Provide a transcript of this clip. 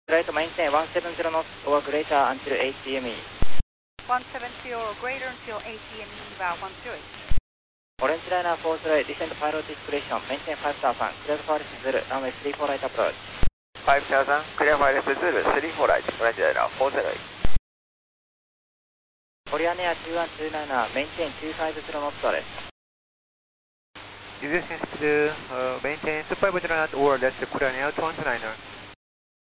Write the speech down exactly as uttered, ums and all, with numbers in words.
Flight maintain one seven zero knots or greater until A T M E. one seven zero or greater until A T M E about one zero. Orange liner four zero, descend pilot discretion, maintain five thousand, clear for Zulu, runway three four right approach. five thousand, clear for Zulu, three four right, orange liner four zero. Korean Air two one two nine, maintain two five zero knots rest. Existing speed, uh, maintain two five zero knot or less Korean Air two one two nine.